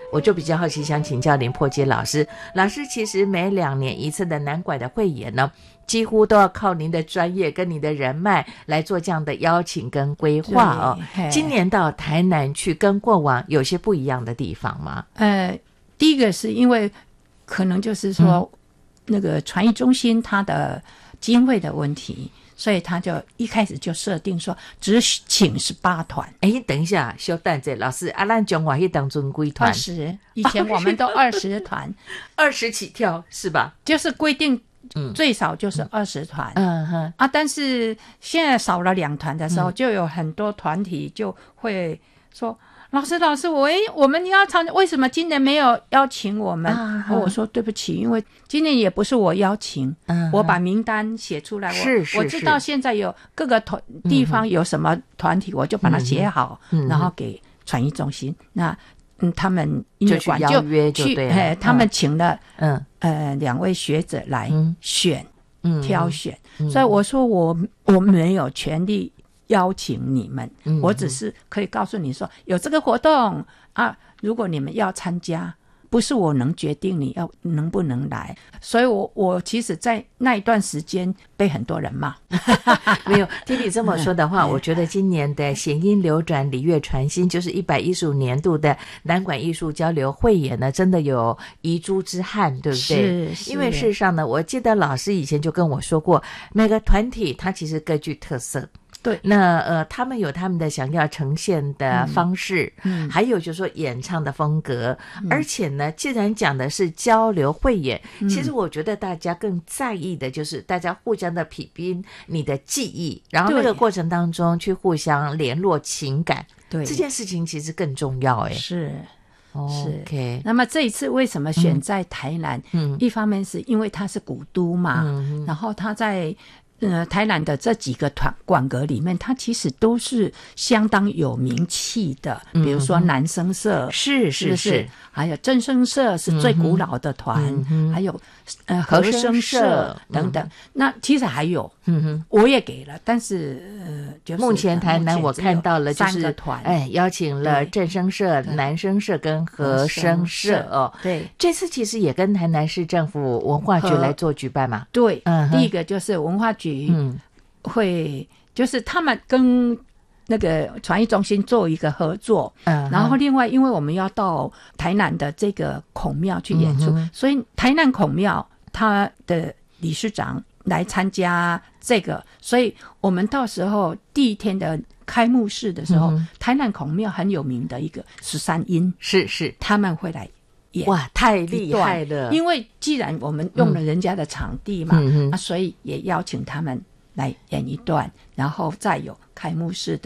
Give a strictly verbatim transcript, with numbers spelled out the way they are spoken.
我就比较好奇，想请教林破街老师。老师其实每两年一次的南管的汇演呢，几乎都要靠您的专业跟您的人脉来做这样的邀请跟规划哦。今年到台南去，跟过往有些不一样的地方吗？ 呃，第一个是因为可能就是说、嗯、那个传艺中心它的经费的问题。所以他就一开始就设定说只请十八团。 哎，等一下，小蛋子老师，啊，咱中华迄当中几团？ 二十，以前我们都二十团， 二十起跳是吧？ 就是规定最少就是二十团。 嗯哼啊，但是现在少了两团的时候，嗯、就有很多团体就会说。老师，老师，我我们要参加，为什么今年没有邀请我们？啊、我说对不起，因为今年也不是我邀请，嗯、我把名单写出来， 是是我我知道现在有各个团地方有什么团体，嗯、我就把它写好，嗯、然后给传艺中心。那嗯，他们音乐馆就约就对了， 哎，他们请了嗯呃两位学者来选，嗯、挑选，嗯、所以我说我我没有权利邀请你们、嗯、我只是可以告诉你说有这个活动啊，如果你们要参加，不是我能决定你要能不能来，所以我我其实在那一段时间被很多人骂没有听你这么说的话、嗯、我觉得今年的弦音流转礼乐传心，就是一百一十五年度的南管艺术交流汇演呢，真的有遗珠之憾，对不对？是，因为事实上呢，我记得老师以前就跟我说过，每个团体它其实各具特色， 对， 那呃，他们有他们的想要呈现的方式，嗯，还有就是说演唱的风格，嗯、而且呢，既然讲的是交流汇演、嗯，其实我觉得大家更在意的就是大家互相的匹拼你的记忆，然后那个过程当中去互相联络情感，对，这件事情其实更重要，哎， 是。 是 ，OK。 那么这一次为什么选在台南？嗯，一方面是因为它是古都嘛，嗯、然后它在。呃，台南的这几个团馆阁里面，它其实都是相当有名气的，嗯、比如说南声社， 是是 是, 是， 还有正声社是最古老的团，嗯、还有呃和声社等等。嗯、那其实还有，嗯哼，我也给了，但是呃，就是目前台南我看到了就是三个团， 哎，邀请了正声社、南声社跟和声社哦。 对， 这次其实也跟台南市政府文化局来做举办嘛。 对，嗯，第一个就是文化局。嗯，会就是他们跟那个传艺中心做一个合作，嗯，然后另外因为我们要到台南的这个孔庙去演出，嗯、所以台南孔庙他的理事长来参加这个，所以我们到时候第一天的开幕式的时候，嗯、台南孔庙很有名的一个十三音， 是是， 他们会来。 哇，太厉害了！ 因为既然我们用了人家的场地嘛，嗯、啊，所以也邀请他们来演一段，然后再有开幕式的